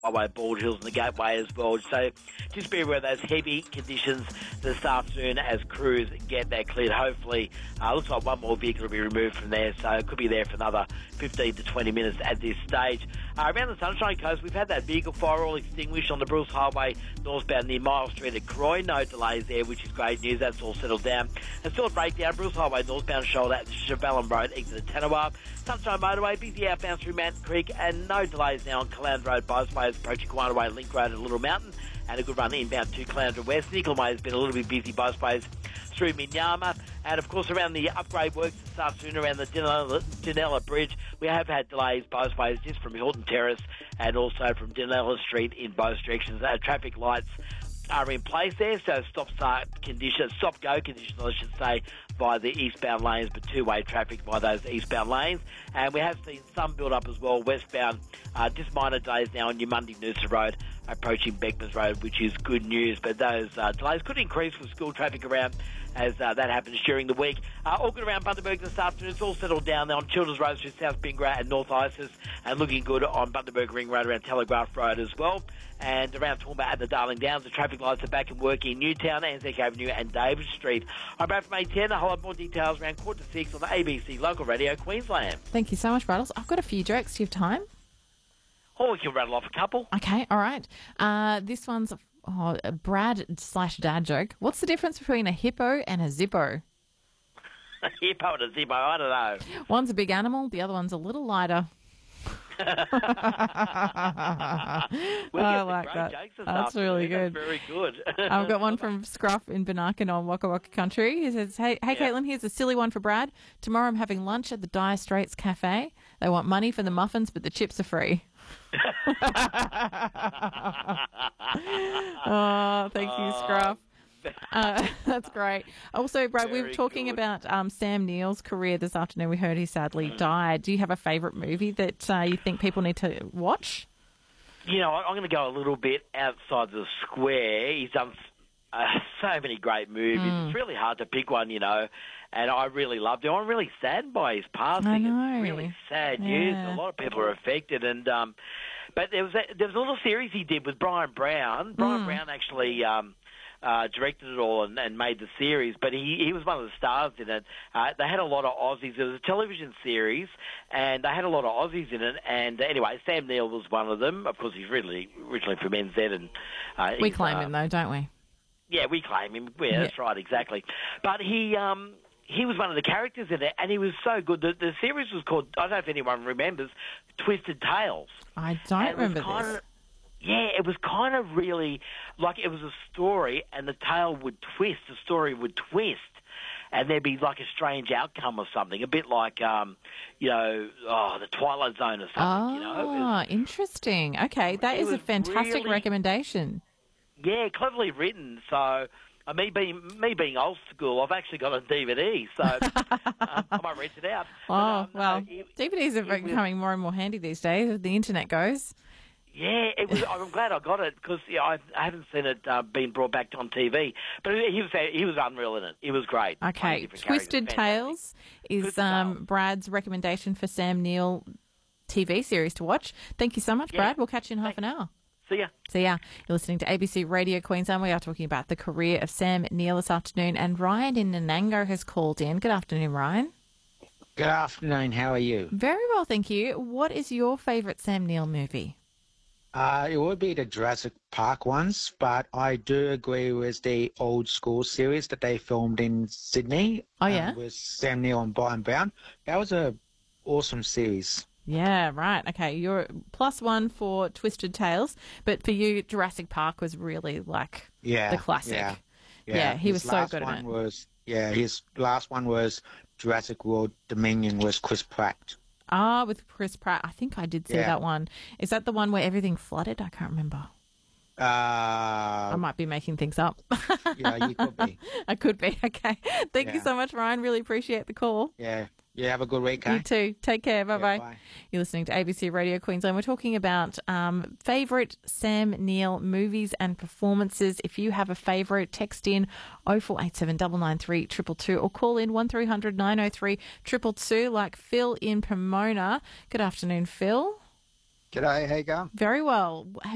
Highway, Bald Hills and the Gateway as well. So just be aware of those heavy conditions this afternoon as crews get that cleared. Hopefully, looks like one more vehicle will be removed from there, so it could be there for another 15 to 20 minutes at this stage. Around the Sunshine Coast, we've had that vehicle fire all extinguished on the Bruce Highway northbound near Miles Street at Croy. No delays there, which is great news. That's all settled down. And still a breakdown, Bruce Highway northbound shoulder at the Chevelin Road, exit at Tanawab. Sunshine Motorway, busy outbound through Mountain Creek, and no delays now on Calandra Road, Bosways, approaching Quanaway Link Road at Little Mountain, and a good run inbound to Calandra West. Nickel Way has been a little bit busy, Bosways through Minyama, and of course around the upgrade works this afternoon around the Danella Bridge. We have had delays both ways, just from Hilton Terrace and also from Danella Street in both directions. Traffic lights are in place there, so stop-go conditions, I should say, by the eastbound lanes, but two-way traffic by those eastbound lanes. And we have seen some build-up as well, westbound, just minor delays now on your Monday-Noosa Road, approaching Beckman's Road, which is good news. But those delays could increase with school traffic around as that happens during the week. All good around Bundaberg this afternoon. It's all settled down there on Children's Road through South Bingara and North Isis, and looking good on Bundaberg Ring Road around Telegraph Road as well. And around Toowoomba and the Darling Downs, the traffic lights are back and working in Newtown, Anzac Avenue and David Street. I'm back from 8:10. A whole lot more details around 5:45 on the ABC Local Radio Queensland. Thank you so much, Rattles. I've got a few jokes. Do you have time? Oh, we can rattle off a couple. Okay, all right. This one's a Brad/dad joke. What's the difference between a hippo and a zippo? A hippo and a zippo, I don't know. One's a big animal, the other one's a little lighter. I like that. That's really good. That's very good. I've got one from Scruff in Banarkin on Waka Waka Country. He says, hey, Caitlin, here's a silly one for Brad. Tomorrow I'm having lunch at the Dire Straits Cafe. They want money for the muffins, but the chips are free. Oh, thank you, Scruff. That's great. Also, Brad, we were talking about Sam Neill's career this afternoon. We heard he sadly died. Do you have a favourite movie that you think people need to watch? You know, I'm going to go a little bit outside the square. He's done so many great movies. It's really hard to pick one, you know, and I really loved him. I'm really saddened by his passing. I know. It's really sad news. A lot of people are affected, and but there was a little series he did with Brian Brown. Brian Brown actually directed it all and made the series, but he was one of the stars in it. They had a lot of Aussies. It was a television series, and they had a lot of Aussies in it. And anyway, Sam Neill was one of them. Of course, he's originally from NZ. And we claim him, though, don't we? Yeah, we claim him. Yeah, that's right, exactly. But he was one of the characters in it, and he was so good. The series was called, I don't know if anyone remembers, Twisted Tales. I don't remember this. Yeah, it was kind of really like it was a story, and the tale would twist, the story would twist, and there'd be like a strange outcome or something, a bit like, the Twilight Zone or something, you know. Oh, interesting. Okay, that is a fantastic recommendation. Yeah, cleverly written. So, me being old school, I've actually got a DVD, so I might rent it out. DVDs are becoming more and more handy these days as the internet goes. Yeah, it was. I'm glad I got it because I haven't seen it being brought back on TV. But he was unreal in it. It was great. Okay, Twisted Tales is Brad's recommendation for Sam Neill TV series to watch. Thank you so much, Brad. We'll catch you in half an hour. See ya. You're listening to ABC Radio Queensland. We are talking about the career of Sam Neill this afternoon, and Ryan in Nanango has called in. Good afternoon, Ryan. Good afternoon. How are you? Very well, thank you. What is your favourite Sam Neill movie? It would be the Jurassic Park ones, but I do agree with the old school series that they filmed in Sydney. Oh, yeah? With Sam Neill and Brian Brown. That was an awesome series. Yeah, right. Okay, you're +1 for Twisted Tales, but for you, Jurassic Park was really like the classic. Yeah, he was so good at it. His last one was Jurassic World Dominion with Chris Pratt. With Chris Pratt. I think I did see that one. Is that the one where everything flooded? I can't remember. I might be making things up. Yeah, you could be. I could be. Okay. Thank you so much, Ryan. Really appreciate the call. Yeah. You have a good week, You too. Take care. Bye-bye. Bye. You're listening to ABC Radio Queensland. We're talking about favourite Sam Neill movies and performances. If you have a favourite, text in 0487 993 222 or call in 1300 903 222 like Phil in Pomona. Good afternoon, Phil. G'day, how you going? Very well.